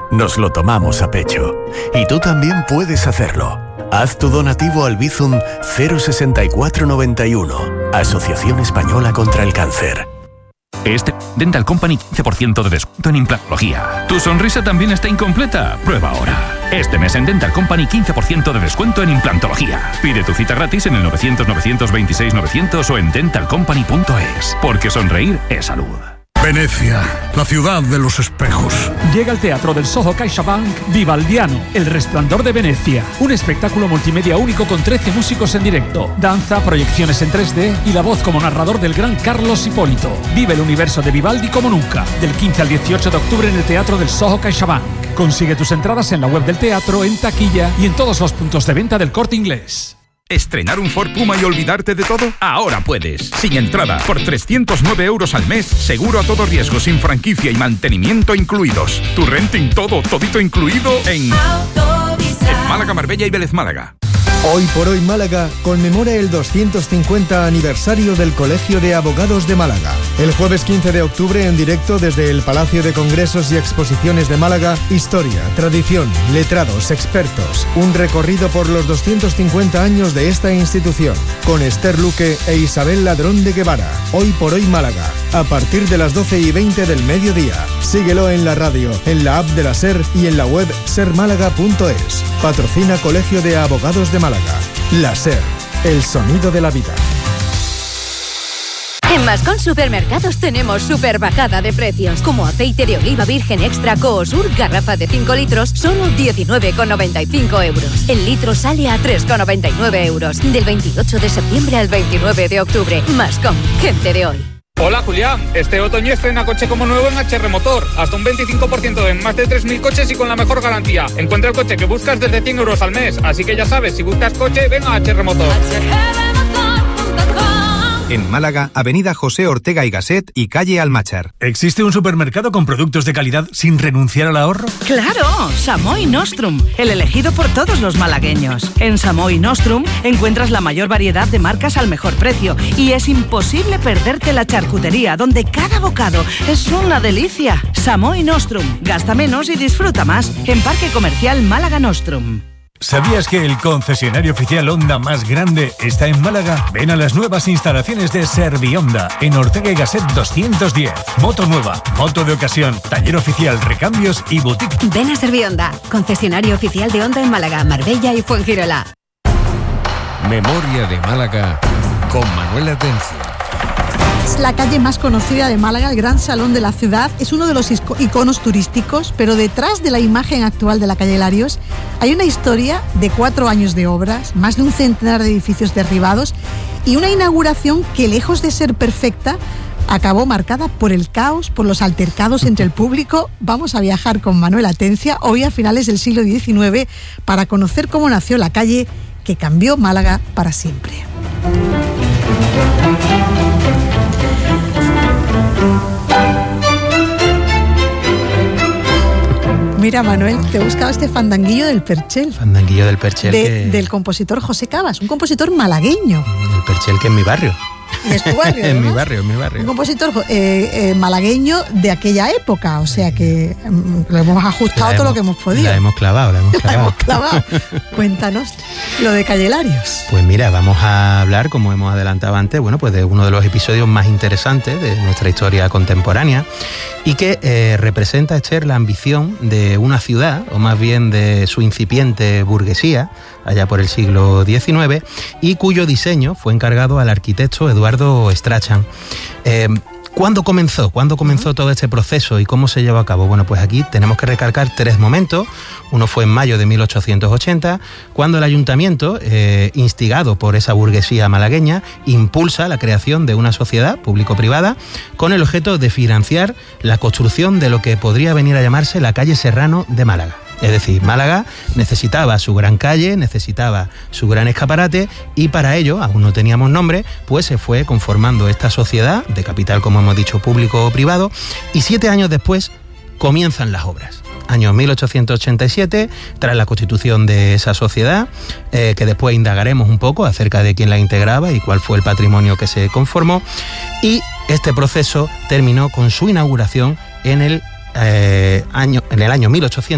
nos lo tomamos a pecho. Y tú también puedes hacerlo. Haz tu donativo al Bizum 06491, Asociación Española contra el Cáncer. Dental Company 15% de descuento en implantología. ¿Tu sonrisa también está incompleta? Prueba ahora. Este mes en Dental Company 15% de descuento en implantología. Pide tu cita gratis en el 900-926-900 o en dentalcompany.es. Porque sonreír es salud. Venecia, la ciudad de los espejos. Llega al Teatro del Soho CaixaBank Vivaldiano, El Resplandor de Venecia. Un espectáculo multimedia único con 13 músicos en directo, danza, proyecciones en 3D y la voz como narrador del gran Carlos Hipólito. Vive el universo de Vivaldi como nunca. Del 15 al 18 de octubre en el Teatro del Soho CaixaBank. Consigue tus entradas en la web del teatro, en taquilla y en todos los puntos de venta del Corte Inglés. ¿Estrenar un Ford Puma y olvidarte de todo? Ahora puedes. Sin entrada, por 309 euros al mes, seguro a todo riesgo, sin franquicia y mantenimiento incluidos. Tu renting todito incluido en Málaga, Marbella y Vélez Málaga. Hoy por hoy Málaga conmemora el 250 aniversario del Colegio de Abogados de Málaga. El jueves 15 de octubre en directo desde el Palacio de Congresos y Exposiciones de Málaga, historia, tradición, letrados, expertos. Un recorrido por los 250 años de esta institución con Esther Luque e Isabel Ladrón de Guevara. Hoy por hoy Málaga, a partir de las 12:20 del mediodía. Síguelo en la radio, en la app de la SER y en la web sermálaga.es. Patrocina Colegio de Abogados de Málaga. La SER, el sonido de la vida. En Mascón Supermercados tenemos super bajada de precios, como aceite de oliva virgen extra Coosur, garrafa de 5 litros, solo 19,95 euros. El litro sale a 3,99 euros. Del 28 de septiembre al 29 de octubre. Mascón, gente de hoy. Hola Julián, este otoño estrena coche como nuevo en HR Motor. Hasta un 25% en más de 3.000 coches y con la mejor garantía. Encuentra el coche que buscas desde 100 euros al mes. Así que ya sabes, si buscas coche, ven a HR Motor. En Málaga, Avenida José Ortega y Gasset y calle Almáchar. ¿Existe un supermercado con productos de calidad sin renunciar al ahorro? ¡Claro! Samoy Nostrum, el elegido por todos los malagueños. En Samoy Nostrum encuentras la mayor variedad de marcas al mejor precio y es imposible perderte la charcutería, donde cada bocado es una delicia. Samoy Nostrum, gasta menos y disfruta más. En Parque Comercial Málaga Nostrum. ¿Sabías que el concesionario oficial Honda más grande está en Málaga? Ven a las nuevas instalaciones de Servihonda, en Ortega y Gasset 210. Moto nueva, moto de ocasión, taller oficial, recambios y boutique. Ven a Servihonda, concesionario oficial de Honda en Málaga, Marbella y Fuengirola. Memoria de Málaga con Manuel Atencia. Es la calle más conocida de Málaga, el Gran Salón de la ciudad. Es uno de los iconos turísticos, pero detrás de la imagen actual de la calle Larios hay una historia de 4 años de obras, más de un centenar de edificios derribados y una inauguración que, lejos de ser perfecta, acabó marcada por el caos, por los altercados entre el público. Vamos a viajar con Manuel Atencia hoy a finales del siglo XIX para conocer cómo nació la calle que cambió Málaga para siempre. Mira, Manuel, te he buscado este fandanguillo del Perchel. Fandanguillo del Perchel. Del compositor José Cabas, un compositor malagueño. El Perchel, que es mi barrio. Y es tu barrio, en ¿no? mi barrio. Un compositor malagueño de aquella época, o sea que lo hemos ajustado todo lo que hemos podido. La hemos clavado. Cuéntanos lo de Calle Larios. Pues mira, vamos a hablar, como hemos adelantado antes, bueno, pues de uno de los episodios más interesantes de nuestra historia contemporánea y que representa, Esther, la ambición de una ciudad, o más bien de su incipiente burguesía, allá por el siglo XIX, y cuyo diseño fue encargado al arquitecto Eduardo Strachan. ¿Cuándo comenzó todo este proceso y cómo se llevó a cabo? Bueno, pues aquí tenemos que recalcar 3 momentos. Uno fue en mayo de 1880, cuando el ayuntamiento, instigado por esa burguesía malagueña, impulsa la creación de una sociedad público-privada con el objeto de financiar la construcción de lo que podría venir a llamarse la calle Serrano de Málaga. Es decir, Málaga necesitaba su gran calle, necesitaba su gran escaparate y para ello, aún no teníamos nombre, pues se fue conformando esta sociedad de capital, como hemos dicho, público o privado, y 7 años después comienzan las obras. Año 1887, tras la constitución de esa sociedad, que después indagaremos un poco acerca de quién la integraba y cuál fue el patrimonio que se conformó, y este proceso terminó con su inauguración en el año 1800.